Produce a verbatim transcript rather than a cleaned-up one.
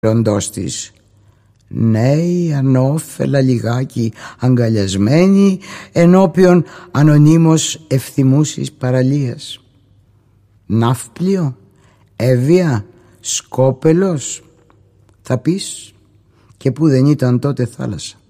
οντός της. Νέοι ανώφελα λιγάκι αγκαλιασμένοι ενώπιον ανωνύμως ευθυμούσης παραλίας. Ναύπλιο, Εύβοια, Σκόπελος, θα πεις, και που δεν ήταν τότε θάλασσα.